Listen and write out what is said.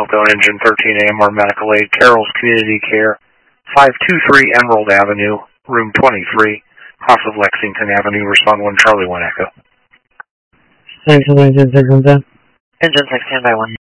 Delta, Engine 13 AMR Medical Aid, Carroll's Community Care, 523 Emerald Avenue, Room 23, off of Lexington Avenue, respond 1 Charlie 1 Echo. Thanks, Engine 6 standby 1.